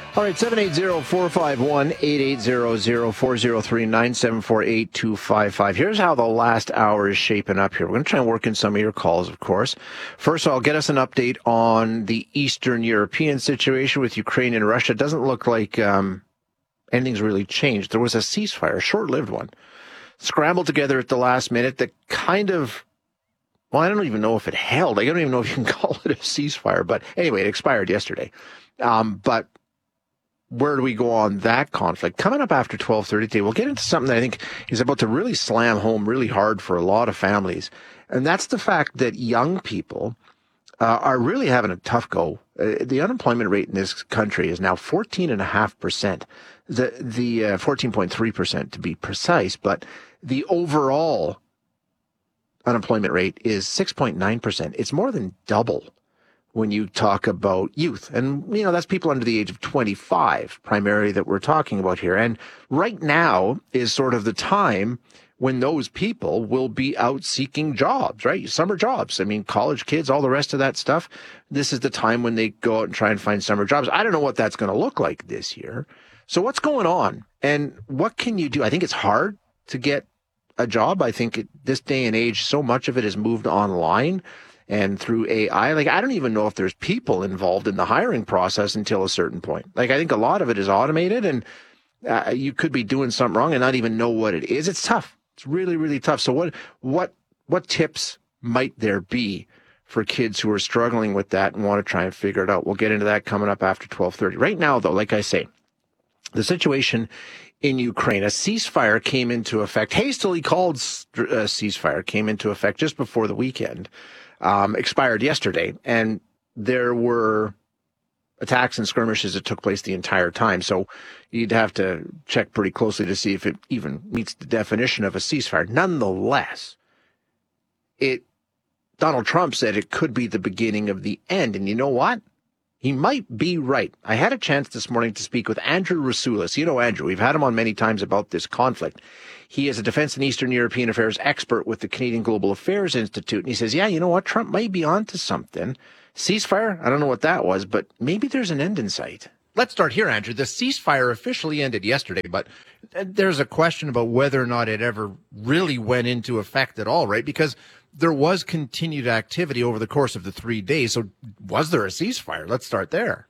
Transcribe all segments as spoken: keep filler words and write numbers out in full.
All right, seven eight zero, four five one, eight eight zero zero, four zero three, nine seven four, eight two five five. Here's how the last hour is shaping up here. We're going to try and work in some of your calls, of course. First of all, get us an update on the Eastern European situation with Ukraine and Russia. It doesn't look like um, anything's really changed. There was a ceasefire, a short-lived one, scrambled together at the last minute that kind of, well, I don't even know if it held. I don't even know if you can call it a ceasefire. But anyway, it expired yesterday. Um, but where do we go on that conflict? Coming up after twelve thirty today, we'll get into something that I think is about to really slam home really hard for a lot of families. And that's the fact that young people uh, are really having a tough go. Uh, the unemployment rate in this country is now fourteen point five percent. The, the uh, fourteen point three percent to be precise, but the overall unemployment rate is six point nine percent. It's more than double when you talk about youth. And, you know, that's people under the age of twenty-five, primarily, that we're talking about here. And right now is sort of the time when those people will be out seeking jobs, right? Summer jobs. I mean, college kids, all the rest of that stuff. This is the time when they go out and try and find summer jobs. I don't know what that's going to look like this year. So what's going on? And what can you do? I think it's hard to get a job. I think at this day and age, so much of it has moved online and through A I. Like, I don't even know if there's people involved in the hiring process until a certain point. Like, I think a lot of it is automated, and uh, you could be doing something wrong and not even know what it is. It's tough. It's really, really tough. So what, what, what tips might there be for kids who are struggling with that and want to try and figure it out? We'll get into that coming up after twelve thirty. Right now, though, like I say, the situation in Ukraine, a ceasefire came into effect, hastily called uh, ceasefire, came into effect just before the weekend. Um, expired yesterday, and there were attacks and skirmishes that took place the entire time. So you'd have to check pretty closely to see if it even meets the definition of a ceasefire. Nonetheless, it Donald Trump said it could be the beginning of the end. And you know what? He might be right. I had a chance this morning to speak with Andrew Rasiulis. You know Andrew. We've had him on many times about this conflict. He is a defense and Eastern European affairs expert with the Canadian Global Affairs Institute. And he says, yeah, you know what? Trump might be onto something. Ceasefire? I don't know what that was, but maybe there's an end in sight. Let's start here, Andrew. The ceasefire officially ended yesterday, but there's a question about whether or not it ever really went into effect at all, right? Because there was continued activity over the course of the three days. So was there a ceasefire? Let's start there.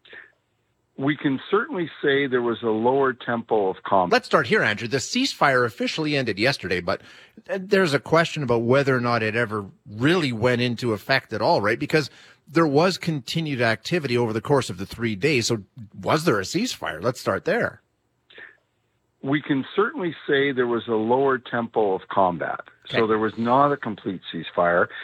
We can certainly say there was a lower tempo of combat. Let's start here, Andrew. The ceasefire officially ended yesterday, but there's a question about whether or not it ever really went into effect at all, right? Because there was continued activity over the course of the three days. So was there a ceasefire? Let's start there. We can certainly say there was a lower tempo of combat. Okay. So there was not a complete ceasefire.